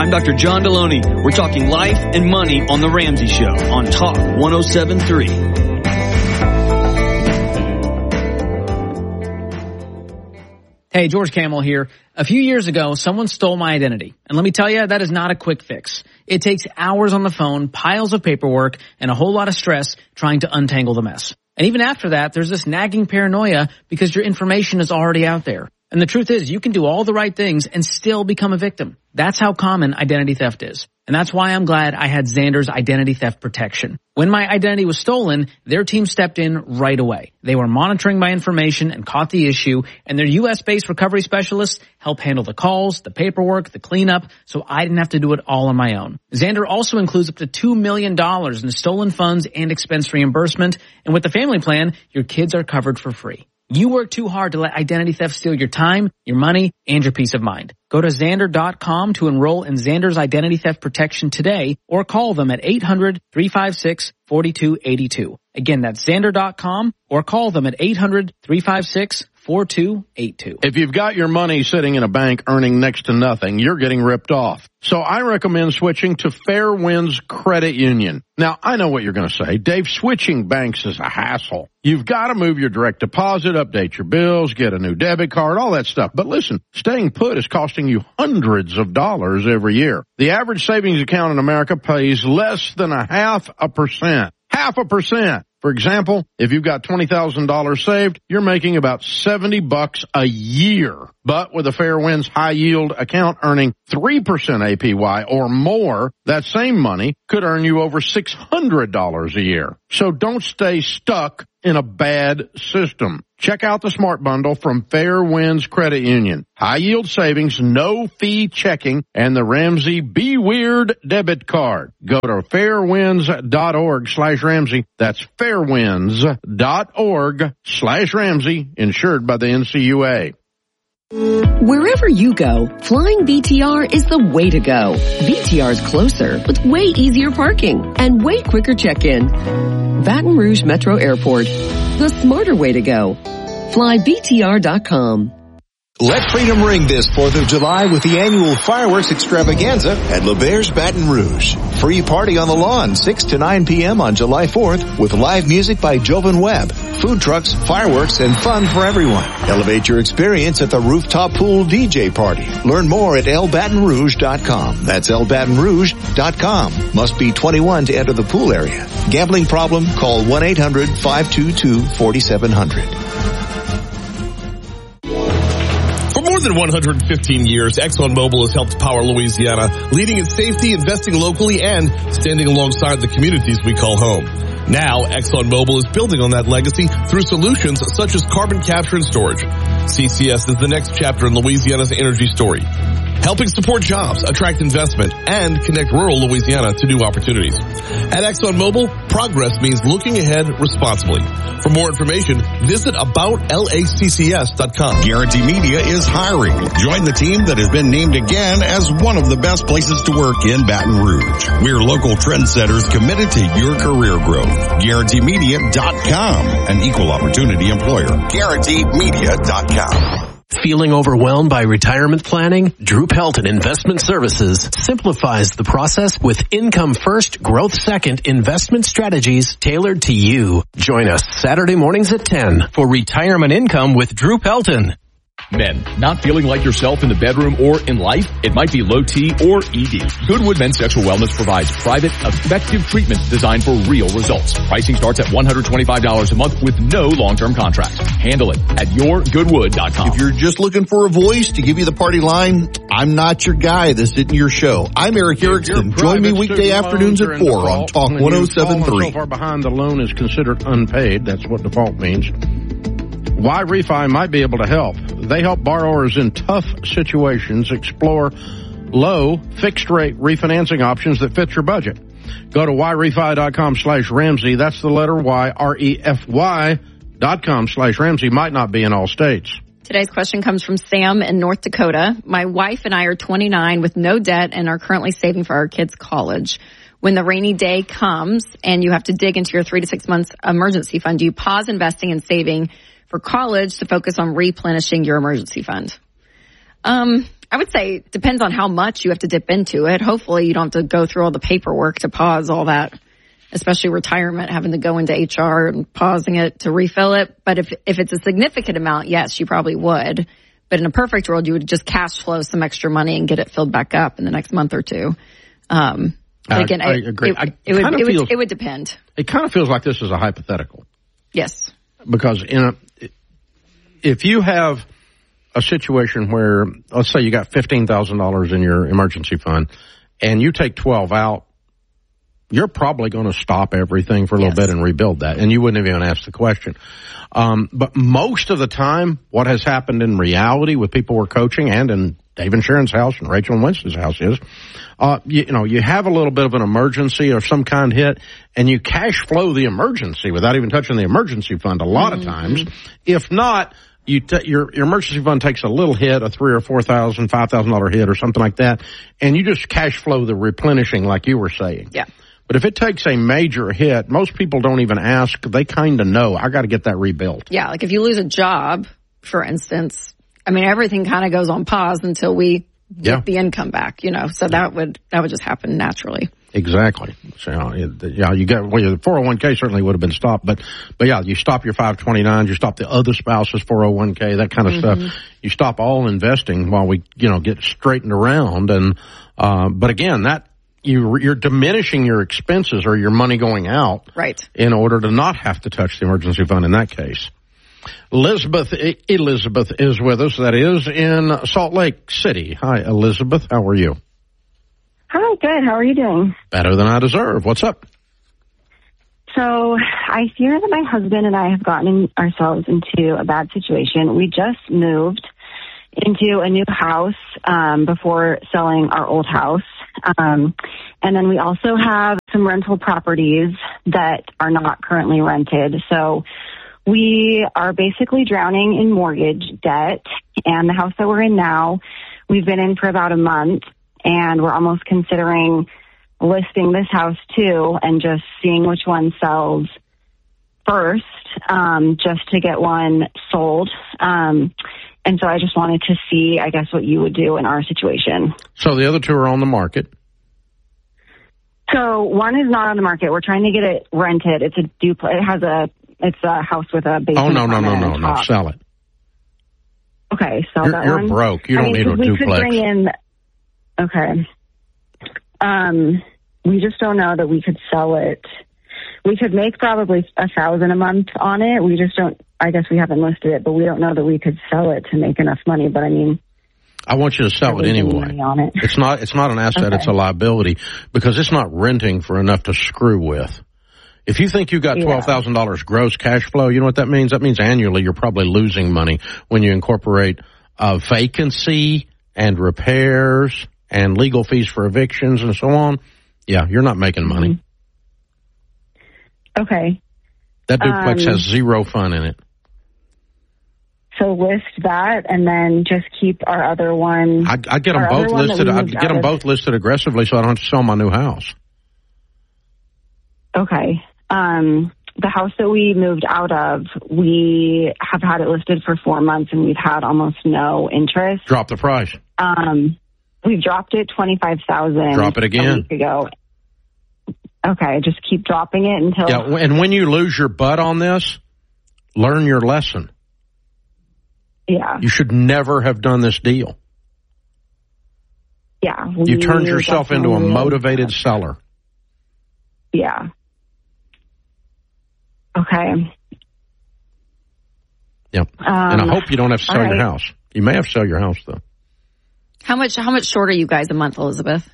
I'm Dr. John Deloney. We're talking life and money on The Ramsey Show on Talk 107.3. Hey, George Camel here. A few years ago, someone stole my identity. And let me tell you, that is not a quick fix. It takes hours on the phone, piles of paperwork, and a whole lot of stress trying to untangle the mess. And even after that, there's this nagging paranoia because your information is already out there. And the truth is, you can do all the right things and still become a victim. That's how common identity theft is. And that's why I'm glad I had Xander's identity theft protection. When my identity was stolen, their team stepped in right away. They were monitoring my information and caught the issue, and their U.S.-based recovery specialists helped handle the calls, the paperwork, the cleanup, so I didn't have to do it all on my own. Xander also includes up to $2 million in stolen funds and expense reimbursement, and with the family plan, your kids are covered for free. You work too hard to let identity theft steal your time, your money, and your peace of mind. Go to Xander.com to enroll in Xander's identity theft protection today, or call them at 800-356-4282. Again, that's Xander.com, or call them at 800-356-4282. If you've got your money sitting in a bank earning next to nothing, you're getting ripped off. So I recommend switching to Fairwinds Credit Union. Now, I know what you're going to say. Dave, switching banks is a hassle. You've got to move your direct deposit, update your bills, get a new debit card, all that stuff. But listen, staying put is costing you hundreds of dollars every year. The average savings account in America pays less than 0.5%. 0.5%. For example, if you've got $20,000 saved, you're making about $70 a year. But with a Fairwinds high yield account earning 3% APY or more, that same money could earn you over $600 a year. So don't stay stuck in a bad system. Check out the Smart Bundle from Fairwinds Credit Union. High yield savings, no fee checking, and the Ramsey Be Weird debit card. Go to fairwinds.org/Ramsey. That's fairwinds.org/Ramsey, insured by the NCUA. Wherever you go, flying BTR is the way to go. BTR is closer with way easier parking and way quicker check-in. Baton Rouge Metro Airport, the smarter way to go. Fly BTR.com. Let freedom ring this 4th of July with the annual fireworks extravaganza at LeBairs Baton Rouge. Free party on the lawn 6 to 9 p.m. on July 4th with live music by Jovan Webb, food trucks, fireworks, and fun for everyone. Elevate your experience at the rooftop pool DJ party. Learn more at lbatonrouge.com. That's lbatonrouge.com. Must be 21 to enter the pool area. Gambling problem? Call 1-800-522-4700. For more than 115 years, ExxonMobil has helped power Louisiana, leading in safety, investing locally, and standing alongside the communities we call home. Now, ExxonMobil is building on that legacy through solutions such as carbon capture and storage. CCS is the next chapter in Louisiana's energy story, helping support jobs, attract investment, and connect rural Louisiana to new opportunities. At ExxonMobil, progress means looking ahead responsibly. For more information, visit aboutlaccs.com. Guarantee Media is hiring. Join the team that has been named again as one of the best places to work in Baton Rouge. We're local trendsetters committed to your career growth. GuaranteeMedia.com, an equal opportunity employer. GuaranteeMedia.com. Feeling overwhelmed by retirement planning? Drew Pelton Investment Services simplifies the process with income first, growth second investment strategies tailored to you. Join us Saturday mornings at 10 for Retirement Income with Drew Pelton. Men, not feeling like yourself in the bedroom or in life? It might be low T or ED. Goodwood Men's Sexual Wellness provides private, effective treatments designed for real results. Pricing starts at $125 a month with no long-term contracts. Handle it at yourgoodwood.com. If you're just looking for a voice to give you the party line, I'm not your guy. This isn't your show. I'm Eric Erickson. Join me weekday afternoons at 4 on Talk 107.3. So far behind, the loan is considered unpaid. That's what default means. Y Refi might be able to help. They help borrowers in tough situations explore low, fixed-rate refinancing options that fit your budget. Go to yrefi.com/Ramsey. That's the letter Y, REFY.com/Ramsey. Might not be in all states. Today's question comes from Sam in North Dakota. My wife and I are 29 with no debt and are currently saving for our kids' college. When the rainy day comes and you have to dig into your 3 to 6 months emergency fund, do you pause investing and saving for college to focus on replenishing your emergency fund? I I would say it depends on how much you have to dip into it. Hopefully you don't have to go through all the paperwork to pause all that, especially retirement, having to go into HR and pausing it to refill it. But if it's a significant amount, yes, you probably would. But in a perfect world, you would just cash flow some extra money and get it filled back up in the next month or two. But again, I agree. It would depend. It kind of feels like this is a hypothetical. Yes. Because if you have a situation where, let's say you got $15,000 in your emergency fund and you take 12 out, you're probably going to stop everything for a little bit and rebuild that. And you wouldn't even ask the question. But most of the time, what has happened in reality with people we're coaching and in Dave and Sharon's house and Rachel and Winston's house is, you have a little bit of an emergency or some kind hit and you cash flow the emergency without even touching the emergency fund a lot of times. If not, your emergency fund takes a little hit, a $3,000 or $4,000, $5,000 hit or something like that, and you just cash flow the replenishing like you were saying. Yeah. But if it takes a major hit, most people don't even ask. They kind of know, I got to get that rebuilt. Yeah, like if you lose a job, for instance, I mean, everything kind of goes on pause until we get the income back, so that would just happen naturally. Exactly. So, your 401k certainly would have been stopped, but yeah, you stop your 529s, you stop the other spouse's 401k, that kind of stuff. You stop all investing while we, get straightened around. And, but again, you're diminishing your expenses or your money going out. Right. In order to not have to touch the emergency fund in that case. Elizabeth is with us. That is in Salt Lake City. Hi, Elizabeth. How are you? Hi, good. How are you doing? Better than I deserve. What's up? So I fear that my husband and I have gotten ourselves into a bad situation. We just moved into a new house before selling our old house. And then we also have some rental properties that are not currently rented. So we are basically drowning in mortgage debt. And the house that we're in now, we've been in for about a month. And we're almost considering listing this house too and just seeing which one sells first, just to get one sold. And so I just wanted to see, I guess, what you would do in our situation. So the other two are on the market? So one is not on the market. We're trying to get it rented. It's a duplex. It's a house with a basement. Oh, no. Sell it. Okay, sell that one. You're broke. You don't need a duplex. Could bring in. Okay. We just don't know that we could sell it. We could make probably $1,000 a month on it. We just don't, I guess we haven't listed it, but we don't know that we could sell it to make enough money. But I mean, I want you to sell it anyway. It's not an asset. Okay. It's a liability because it's not renting for enough to screw with. If you think you got $12,000 gross cash flow, you know what that means? That means annually you're probably losing money when you incorporate vacancy and repairs and legal fees for evictions and so on. Yeah, you're not making money. Okay. That duplex has zero fun in it. So list that and then just keep our other one. I get them both listed. I get them both listed aggressively so I don't have to sell my new house. Okay. The house that we moved out of, we have had it listed for 4 months and we've had almost no interest. Drop the price. We've dropped it $25,000. Drop it again. A week ago. Okay, just keep dropping it until. Yeah, and when you lose your butt on this, learn your lesson. Yeah. You should never have done this deal. Yeah. You turned yourself into a motivated seller. Yeah. Okay. Yep. And I hope you don't have to sell your house. You may have to sell your house, though. How much short are you guys a month, Elizabeth?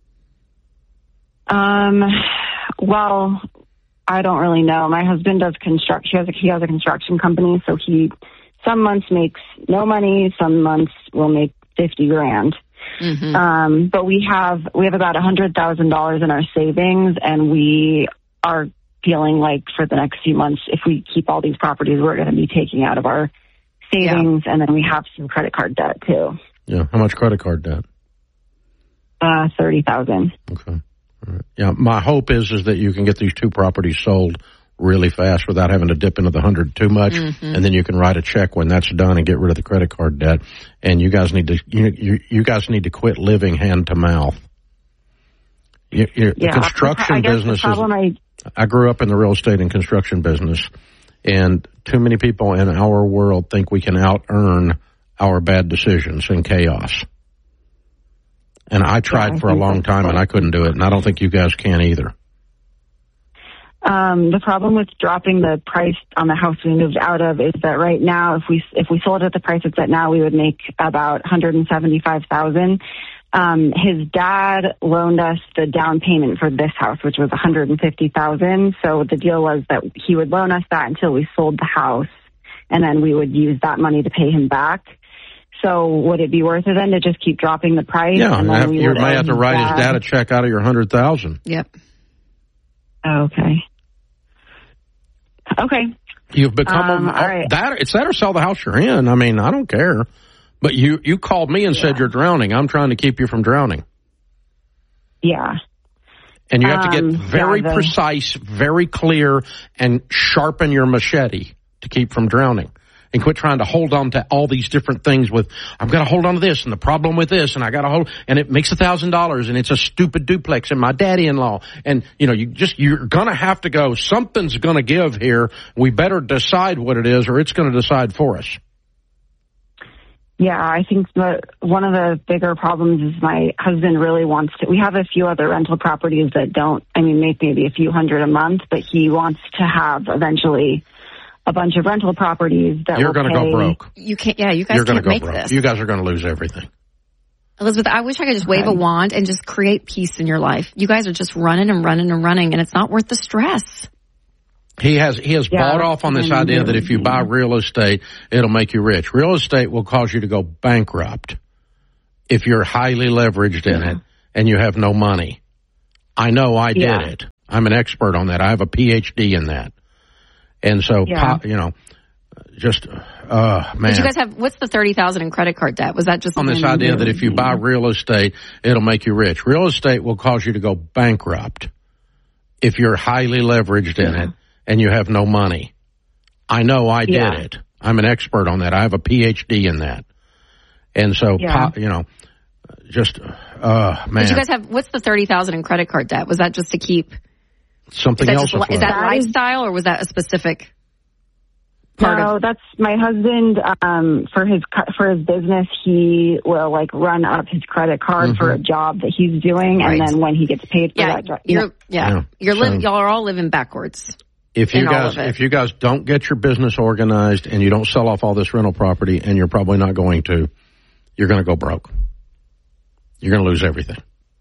Well, I don't really know. My husband does construction. He has a construction company, so he some months makes no money, some months will make $50,000. Mm-hmm. But we have about $100,000 in our savings, and we are feeling like for the next few months, if we keep all these properties, we're going to be taking out of our savings, and then we have some credit card debt too. Yeah, how much credit card debt? $30,000. Okay. All right. Yeah, my hope is that you can get these two properties sold really fast without having to dip into the 100 too much. Mm-hmm. And then you can write a check when that's done and get rid of the credit card debt. And you guys need to, you guys need to quit living hand to mouth. The construction business I grew up in the real estate and construction business, and too many people in our world think we can out-earn our bad decisions and chaos. And I tried for a long time, and I couldn't do it, and I don't think you guys can either. The problem with dropping the price on the house we moved out of is that right now, if we sold it at the price it's at now, we would make about $175,000. His dad loaned us the down payment for this house, which was $150,000. So the deal was that he would loan us that until we sold the house, and then we would use that money to pay him back. So would it be worth it then to just keep dropping the price? Yeah, and then you may have to write his dad a check out of your $100,000. Yep. Okay. You've become right. It's that or sell the house you're in. I mean, I don't care. But you called me and said you're drowning. I'm trying to keep you from drowning. Yeah. And you have to get very precise, very clear, and sharpen your machete to keep from drowning. And quit trying to hold on to all these different things with, I've got to hold on to this and the problem with this, and I got to hold, and it makes $1,000, and it's a stupid duplex, and my daddy-in-law. And, you're going to have to go, something's going to give here. We better decide what it is, or it's going to decide for us. Yeah, I think one of the bigger problems is my husband really wants to. We have a few other rental properties that make maybe a few hundred a month, but he wants to have eventually a bunch of rental properties that you're going to go broke. You can't. Yeah, you guys can't make this. You guys are going to lose everything. Elizabeth, I wish I could just wave a wand and just create peace in your life. You guys are just running, and it's not worth the stress. He has bought off on this idea that if you buy real estate, it'll make you rich. Real estate will cause you to go bankrupt if you're highly leveraged in it and you have no money. I know I did it. I'm an expert on that. I have a PhD in that. And so, man. Did you guys have, what's the $30,000 in credit card debt? Was that just on this idea that if you buy real estate, it'll make you rich? Real estate will cause you to go bankrupt if you're highly leveraged in it and you have no money. I know I did it. I'm an expert on that. I have a PhD in that. And so, man. Did you guys have, what's the $30,000 in credit card debt? Was that just to keep something else? Is that lifestyle, or was that a specific part of? That's my husband. For his business, he will run up his credit card for a job that he's doing, and then when he gets paid for that job, y'all are all living backwards. If you guys don't get your business organized and you don't sell off all this rental property, and you're probably not going to, you're going to go broke. You're going to lose everything.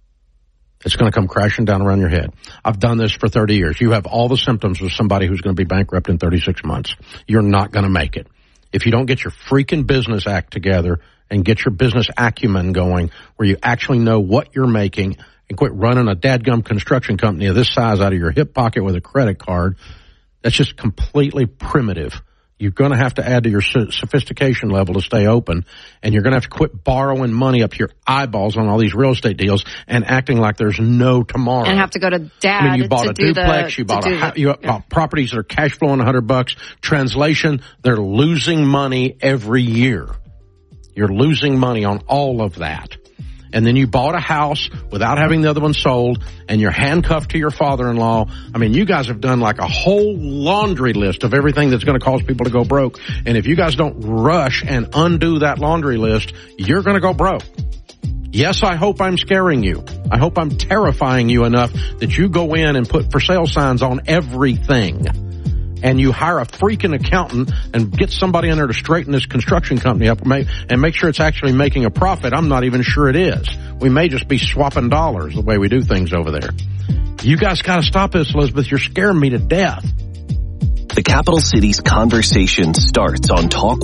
It's going to come crashing down around your head. I've done this for 30 years. You have all the symptoms of somebody who's going to be bankrupt in 36 months. You're not going to make it. If you don't get your freaking business act together and get your business acumen going where you actually know what you're making and quit running a dadgum construction company of this size out of your hip pocket with a credit card, that's just completely primitive. You're going to have to add to your sophistication level to stay open, and you're going to have to quit borrowing money up your eyeballs on all these real estate deals and acting like there's no tomorrow. And have to go to dad. You bought a duplex. You bought bought properties that are cash flowing $100. Translation: they're losing money every year. You're losing money on all of that. And then you bought a house without having the other one sold, and you're handcuffed to your father-in-law. I mean, you guys have done like a whole laundry list of everything that's going to cause people to go broke. And if you guys don't rush and undo that laundry list, you're going to go broke. Yes, I hope I'm scaring you. I hope I'm terrifying you enough that you go in and put for sale signs on everything. And you hire a freaking accountant and get somebody in there to straighten this construction company up and make sure it's actually making a profit. I'm not even sure it is. We may just be swapping dollars the way we do things over there. You guys got to stop this, Elizabeth. You're scaring me to death. The Capital City's conversation starts on Talk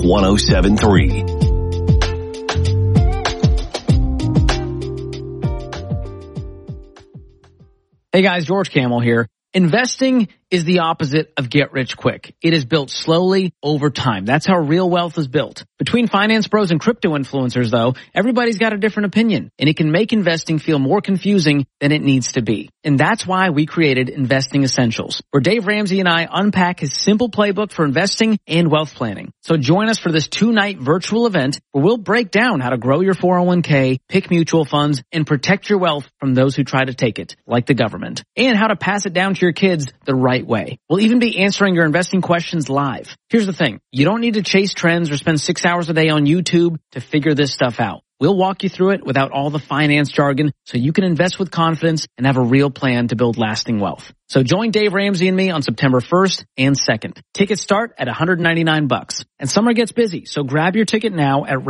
107.3. Hey guys, George Camel here. Investing is the opposite of get rich quick. It is built slowly over time. That's how real wealth is built. Between finance pros and crypto influencers, though, everybody's got a different opinion, and it can make investing feel more confusing than it needs to be. And that's why we created Investing Essentials, where Dave Ramsey and I unpack his simple playbook for investing and wealth planning. So join us for this 2-night virtual event where we'll break down how to grow your 401k, pick mutual funds, and protect your wealth from those who try to take it, like the government, and how to pass it down to your kids the right way. We'll even be answering your investing questions live. Here's the thing. You don't need to chase trends or spend 6 hours a day on YouTube to figure this stuff out. We'll walk you through it without all the finance jargon so you can invest with confidence and have a real plan to build lasting wealth. So join Dave Ramsey and me on September 1st and 2nd. Tickets start at $199. And summer gets busy, so grab your ticket now at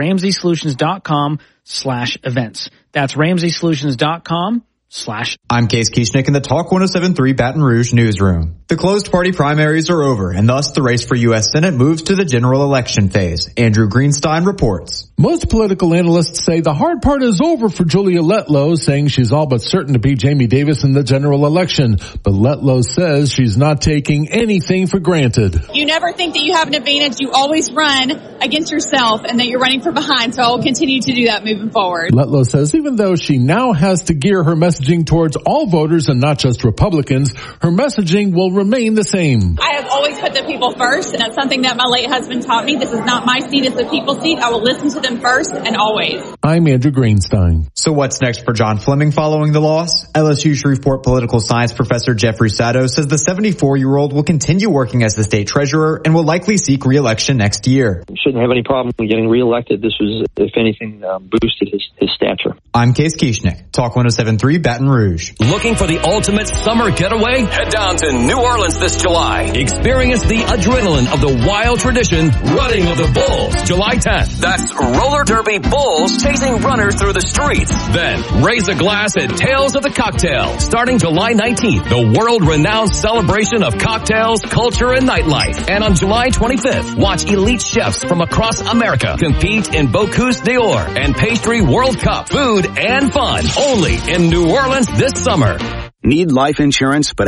RamseySolutions.com/events. That's RamseySolutions.com/. I'm Case Kieschnick in the Talk 107.3 Baton Rouge newsroom. The closed party primaries are over, and thus the race for U.S. Senate moves to the general election phase. Andrew Greenstein reports. Most political analysts say the hard part is over for Julia Letlow, saying she's all but certain to beat Jamie Davis in the general election. But Letlow says she's not taking anything for granted. You never think that you have an advantage. You always run against yourself and that you're running from behind. So I will continue to do that moving forward. Letlow says even though she now has to gear her messaging towards all voters and not just Republicans, her messaging will remain the same. I have always put the people first, and that's something that my late husband taught me. This is not my seat, it's the people's seat. I will listen to them first and always. I'm Andrew Greenstein. So what's next for John Fleming following the loss? LSU Shreveport political science professor Jeffrey Sato says the 74-year-old will continue working as the state treasurer and will likely seek re-election next year. Shouldn't have any problem getting re-elected. This was, if anything, boosted his stature. I'm Case Kieschnick, Talk 107.3 Baton Rouge. Looking for the ultimate summer getaway? Head down to New Orleans this July. Experience the adrenaline of the wild tradition, Running of the Bulls, July 10th. That's roller derby bulls chasing runners through the streets. Then raise a glass at Tales of the Cocktail, starting July 19th. The world-renowned celebration of cocktails, culture, and nightlife. And on July 25th, watch elite chefs from across America compete in Bocuse d'Or and Pastry World Cup. Food and fun, only in New Orleans this summer. Need life insurance but